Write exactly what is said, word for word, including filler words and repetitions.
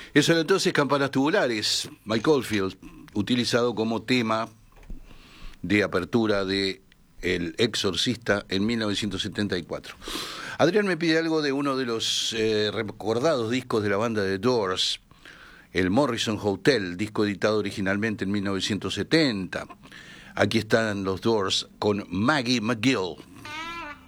Eso era entonces Campanas Tubulares, Mike Oldfield, utilizado como tema de apertura de El Exorcista en mil novecientos setenta y cuatro. Adrián me pide algo de uno de los eh, recordados discos de la banda de Doors, el Morrison Hotel, disco editado originalmente en mil novecientos setenta. Aquí están los Doors con Maggie McGill.